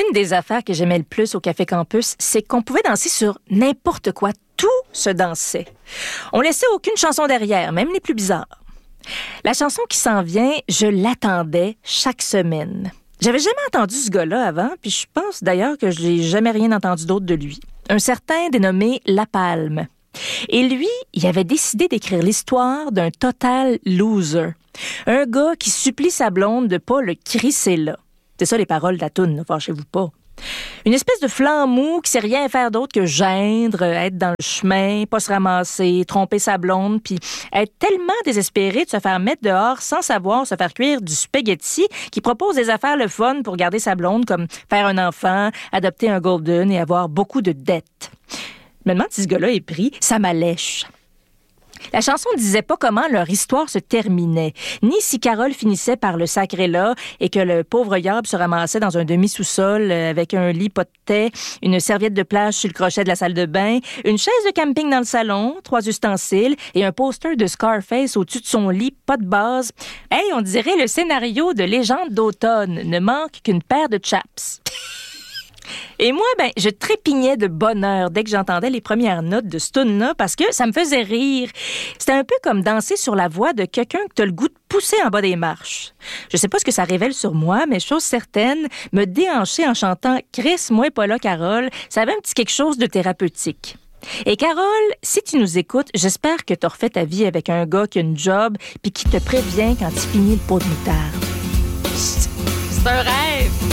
Une des affaires que j'aimais le plus au Café Campus, c'est qu'on pouvait danser sur n'importe quoi. Tout se dansait. On laissait aucune chanson derrière, même les plus bizarres. La chanson qui s'en vient, je l'attendais chaque semaine. J'avais jamais entendu ce gars-là avant, puis je pense d'ailleurs que je n'ai jamais rien entendu d'autre de lui. Un certain dénommé La Palme. Et lui, il avait décidé d'écrire l'histoire d'un total loser. Un gars qui supplie sa blonde de pas le crisser là. C'est ça les paroles de la toune, ne fâchez-vous pas. Une espèce de flanc mou qui sait rien faire d'autre que geindre, être dans le chemin, pas se ramasser, tromper sa blonde, puis être tellement désespéré de se faire mettre dehors sans savoir se faire cuire du spaghetti qu'il propose des affaires le fun pour garder sa blonde, comme faire un enfant, adopter un golden et avoir beaucoup de dettes. Je me demande si ce gars-là est pris, ça m'allèche. La chanson ne disait pas comment leur histoire se terminait, ni si Carole finissait par le sacrer là et que le pauvre Yob se ramassait dans un demi-sous-sol avec un lit, pas de thé, une serviette de plage sur le crochet de la salle de bain, une chaise de camping dans le salon, 3 ustensiles et un poster de Scarface au-dessus de son lit, pas de base. Hey, on dirait le scénario de Légende d'automne, ne manque qu'une paire de chaps. Et moi, je trépignais de bonheur dès que j'entendais les premières notes de ce tune-là parce que ça me faisait rire. C'était un peu comme danser sur la voix de quelqu'un que t'as le goût de pousser en bas des marches. Je sais pas ce que ça révèle sur moi, mais chose certaine, me déhancher en chantant « Chris, moi pas là, Carole », ça avait un petit quelque chose de thérapeutique. Et Carole, si tu nous écoutes, j'espère que t'as refait ta vie avec un gars qui a une job puis qui te prévient quand il finit le pot de moutarde. C'est un rêve!